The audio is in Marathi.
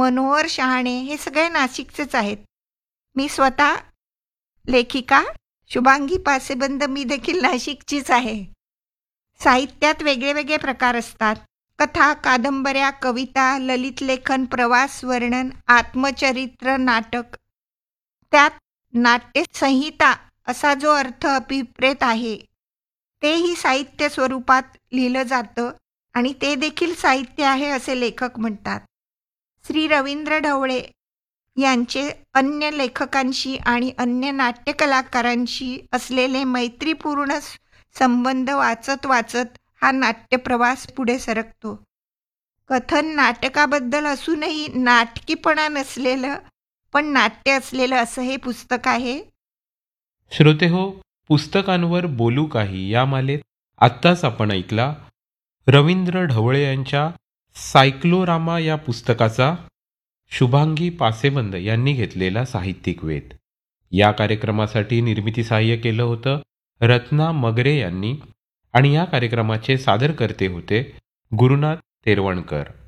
मनोहर शहाणे हे सगळे नाशिकचेच आहेत. मी स्वतः लेखिका शुभांगी पासेबंद, मी देखील नाशिकचीच आहे. साहित्यात वेगळे वेगळे प्रकार असतात. कथा, कादंबऱ्या, कविता, ललित लेखन, प्रवास वर्णन, आत्मचरित्र, नाटक. त्यात नाट्यसंहिता असा जो अर्थ अभिप्रेत आहे तेही साहित्य स्वरूपात लिहिलं जातं आणि ते देखील साहित्य आहे असे लेखक म्हणतात. श्री रवींद्र ढवळे यांचे अन्य लेखकांशी आणि अन्य नाट्यकलाकारांशी असलेले मैत्रीपूर्ण संबंध वाचत वाचत हा नाट्यप्रवास पुढे सरकतो. कथन नाटकाबद्दल असूनही नाटकीपणा नसलेलं पण नाट्य असलेलं असं हे पुस्तक आहे. श्रोते हो, पुस्तकांवर बोलू काही या मालेत आत्ताच आपण ऐकला रवींद्र ढवळे यांच्या सायक्लोरामा या पुस्तकाचा शुभांगी पासेबंद यांनी घेतलेला साहित्यिक वेध. या कार्यक्रमासाठी निर्मिती सहाय्य केलं होतं रत्ना मगरे यांनी आणि या कार्यक्रमाचे सादरकर्ते होते गुरुनाथ तेरवणकर.